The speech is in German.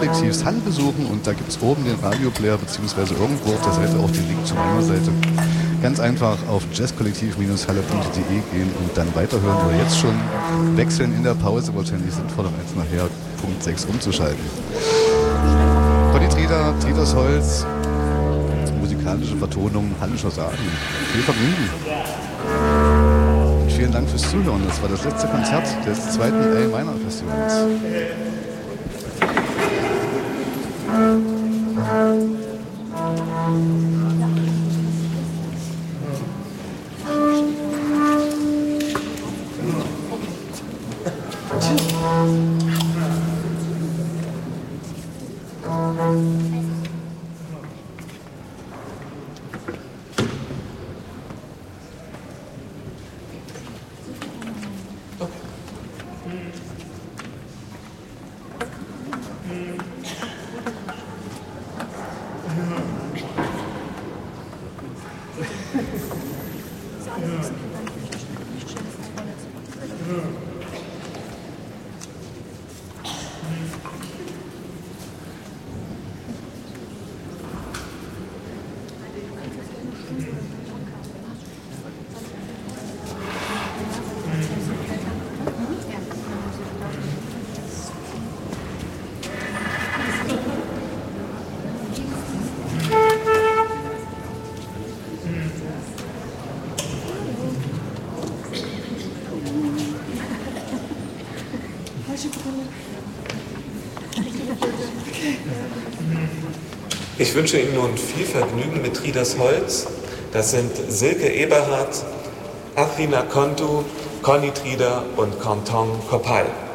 Jazzkollektivs Halle besuchen und da gibt es oben den Radioplayer beziehungsweise irgendwo auf der Seite auch den Link zu meiner Seite. Ganz einfach auf jazzkollektiv-halle.de gehen und dann weiterhören oder jetzt schon wechseln in der Pause, wahrscheinlich sinnvoller als nachher Punkt 6 umzuschalten. Conny Trieder, Trieders Holz, musikalische Vertonung, Hallischer Sagen. Viel Vergnügen. Und vielen Dank fürs Zuhören. Das war das letzte Konzert des zweiten A-Minor-Festivals. Ich wünsche Ihnen nun viel Vergnügen mit Trieders Holz. Das sind Silke Eberhardt, Afrina Kontu, Conny Trieder und Canton Kopal.